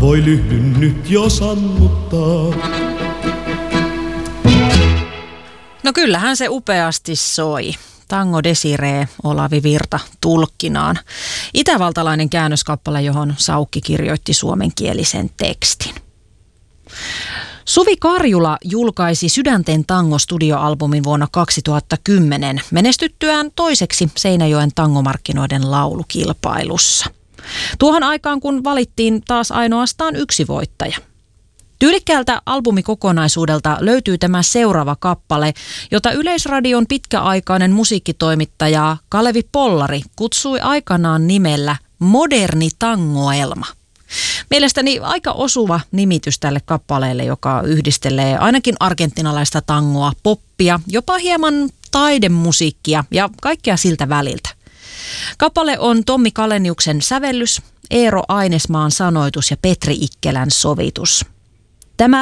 voi lyhdyn nyt jo sammuttaa. No kyllähän se upeasti soi. Tango Desiree Olavi Virta tulkkinaan. Itävaltalainen käännöskappale, johon Saukki kirjoitti suomenkielisen tekstin. Suvi Karjula julkaisi Sydänten tango-studioalbumin vuonna 2010 menestyttyään toiseksi Seinäjoen tangomarkkinoiden laulukilpailussa. Tuohon aikaan, kun valittiin taas ainoastaan yksi voittaja. Tyylikkäältä albumikokonaisuudelta löytyy tämä seuraava kappale, jota Yleisradion pitkäaikainen musiikkitoimittaja Kalevi Pollari kutsui aikanaan nimellä Moderni tangoelma. Mielestäni aika osuva nimitys tälle kappaleelle, joka yhdistelee ainakin argentinalaista tangoa, poppia, jopa hieman taidemusiikkia ja kaikkea siltä väliltä. Kappale on Tommi Kaleniuksen sävellys, Eero Ainesmaan sanoitus ja Petri Ikkelän sovitus.